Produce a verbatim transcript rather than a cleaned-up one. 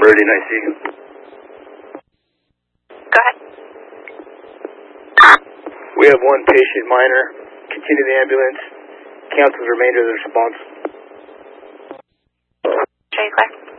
Meridian I C. Go ahead. We have one patient minor. Continue the ambulance. Cancel the remainder of the response. Show you clear.